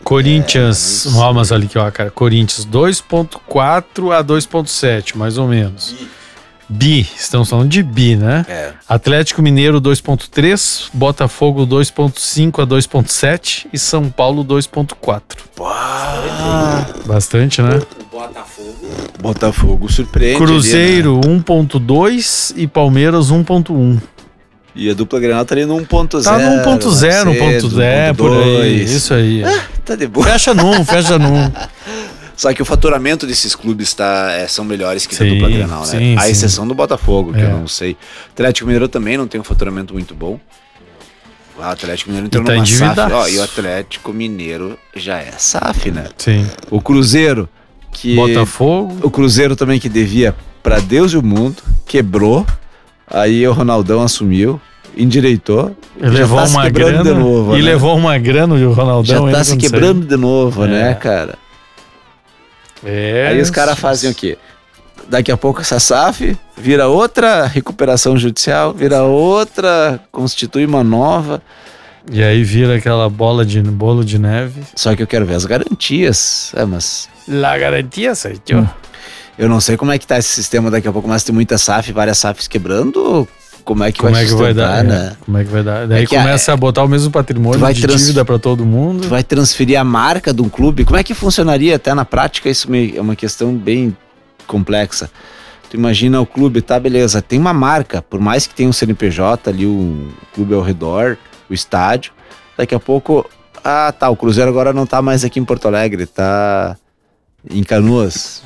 Corinthians, mas olha aqui, ó, cara. Corinthians 2.4 a 2.7, mais ou menos. Bi, estamos falando de bi, né? Atlético Mineiro 2.3, Botafogo 2.5 a 2.7 e São Paulo 2.4. Bastante, né? Botafogo surpreende. Cruzeiro 1.2 e Palmeiras 1.1. E a dupla Grenal tá ali no 1.0. Tá no 1.0, 1.0, por aí. Isso aí. Tá de boa. Fecha num. Só que o faturamento desses clubes são melhores que a dupla Grenal, né? Sim, a exceção do Botafogo, que eu não sei. O Atlético Mineiro também não tem um faturamento muito bom. O Atlético Mineiro entrou numa SAF. E o Atlético Mineiro já é SAF, né? Sim. O Cruzeiro, Botafogo. O Cruzeiro também que devia pra Deus e o mundo, quebrou. Aí o Ronaldão assumiu, endireitou. Levou uma grana de novo, e levou uma grana e o Ronaldão já tá se quebrando de novo, né, cara? Aí os caras fazem o quê? Daqui a pouco essa SAF vira outra recuperação judicial, vira outra, constitui uma nova. E aí vira aquela bolo de neve. Só que eu quero ver as garantias. Mas... La garantia, certo? Eu não sei como é que tá esse sistema daqui a pouco, mas tem muita SAF, várias SAFs quebrando. Como é que vai dar, né? Como é que vai dar? Daí começa a botar o mesmo patrimônio de dívida para todo mundo. Tu vai transferir a marca de um clube. Como é que funcionaria até na prática? Isso é uma questão bem complexa. Tu imagina o clube, tá, beleza, tem uma marca, por mais que tenha um CNPJ ali, um clube ao redor, o estádio, daqui a pouco, o Cruzeiro agora não tá mais aqui em Porto Alegre, tá em Canoas,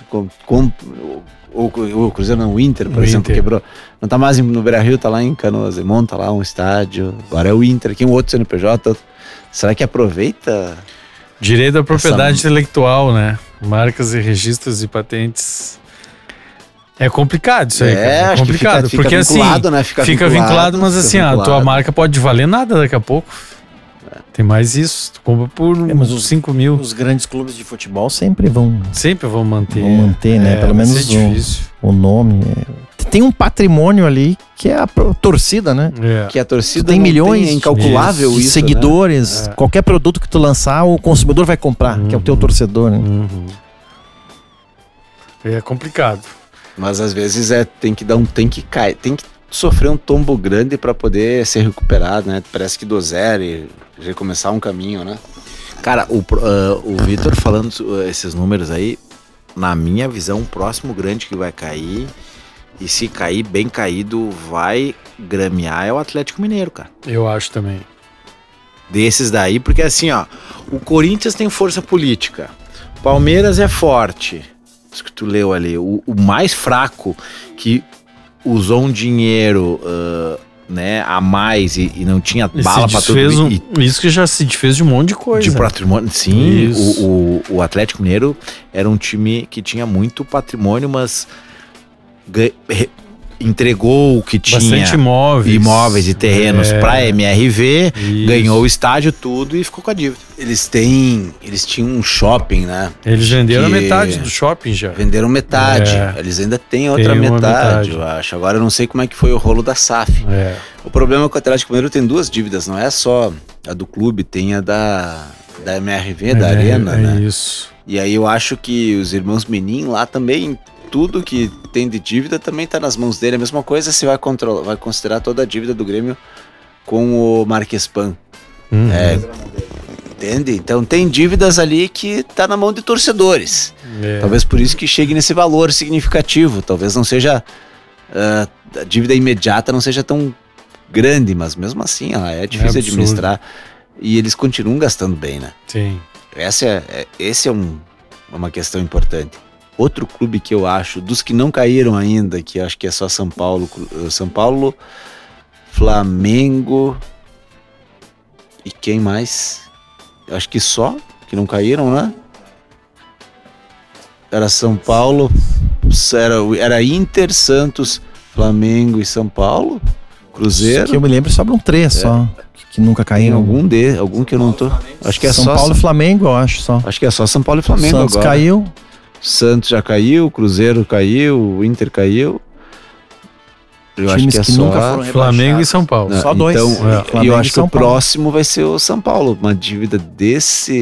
o Cruzeiro não, o Inter, por exemplo, quebrou, não tá mais no Beira-Rio, tá lá em Canoas, e monta lá um estádio, agora é o Inter, aqui um outro CNPJ, será que aproveita? Direito da propriedade intelectual, né? Marcas e registros e patentes. É complicado isso aí, cara. É complicado, fica porque vinculado, assim, né? Fica vinculado, mas assim, a tua marca pode valer nada daqui a pouco. Tem mais isso, tu compra por uns 5 mil. Os grandes clubes de futebol sempre vão manter. Vão manter, né? Pelo menos o nome. Tem um patrimônio ali que é a torcida, né? Que a torcida tem milhões, é incalculável de seguidores. Né? Qualquer produto que tu lançar, o consumidor vai comprar, que é o teu torcedor, né? É complicado. Mas às vezes tem que sofrer um tombo grande para poder ser recuperado, né? Parece que do zero e recomeçar um caminho, né? Cara, o Vitor falando esses números aí, na minha visão, o próximo grande que vai cair, e se cair bem caído, vai gramear é o Atlético Mineiro, cara. Eu acho também. Desses daí, porque assim, ó, o Corinthians tem força política, o Palmeiras é forte, isso que tu leu ali, o mais fraco que usou um dinheiro né, a mais e não tinha bala para tudo. Isso que já se desfez de um monte de coisa. De patrimônio, sim. O Atlético Mineiro era um time que tinha muito patrimônio, mas entregou o que tinha. Bastante imóveis e terrenos para MRV, ganhou o estádio, tudo e ficou com a dívida. Eles tinham um shopping, né? Eles venderam metade do shopping já. Venderam metade. Eles ainda têm outra metade, eu acho. Agora eu não sei como é que foi o rolo da SAF. O problema é que o Atlético Mineiro tem duas dívidas, não é só a do clube, tem a da MRV, da Arena, né? Isso. E aí eu acho que os irmãos Menin lá também, tudo que tem de dívida também tá nas mãos dele. A mesma coisa se vai considerar toda a dívida do Grêmio com o Marquespan. Entende? Então tem dívidas ali que tá na mão de torcedores. Talvez por isso que chegue nesse valor significativo. Talvez não seja a dívida imediata não seja tão grande, mas mesmo assim ela é difícil de administrar. E eles continuam gastando bem, né? Sim. Esse é uma questão importante. Outro clube que eu acho, dos que não caíram ainda, que eu acho que é só São Paulo, Flamengo e quem mais? Eu acho que só, que não caíram, né? Era São Paulo, era Inter, Santos, Flamengo e São Paulo, Cruzeiro. Que eu me lembro, sobram 3 só, que nunca caíram. Algum que eu não tô. Acho que é São Paulo e Flamengo, eu acho só. Acho que é só São Paulo e Flamengo Santos agora. Caiu. Santos já caiu, Cruzeiro caiu, o Inter caiu. Eu acho que é só nunca foram Flamengo e São Paulo. Não, só 2. Então, eu acho que o próximo vai ser o São Paulo. Uma dívida desse